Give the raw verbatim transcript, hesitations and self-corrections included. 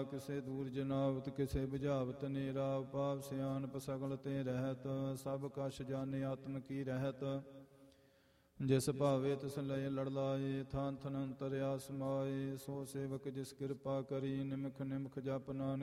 ਕਿਸੇ ਦੂਰ ਜਨਾਵਤ ਕਿਸੇ ਬੁਝਾਵਤ ਨੇਰਾ। ਪਾਪ ਸਿਆਣਪ ਸਗਲ ਤੇ ਰਹਿਤ ਸਭ ਕਛ ਜਾਣੇ ਆਤਮ ਕੀ ਰਹਿਤ। ਜਿਸ ਭਾਵੇ ਤਿਸ ਲਏ ਲੜ ਲਾਏ ਥਾਨ ਥਨ ਅੰਤਰਿਆ ਸਮਾਏ। ਸੋ ਸੇਵਕ ਜਿਸ ਕਿਰਪਾ ਕਰੀ ਨਿਮਖ ਨਿਮਖ ਜਪ ਨਾਨਕ